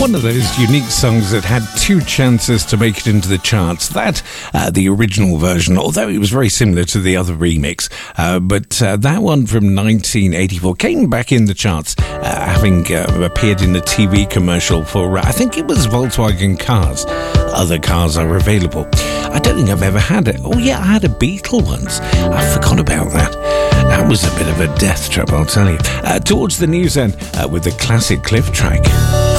One of those unique songs that had two chances to make it into the charts. That, the original version, although it was very similar to the other remix. But that one from 1984 came back in the charts, having appeared in a TV commercial for, I think it was Volkswagen cars. Other cars are available. I don't think I've ever had it. Oh yeah, I had a Beetle once. I forgot about that. That was a bit of a death trap, I'll tell you. Towards the news end with the classic Cliff track.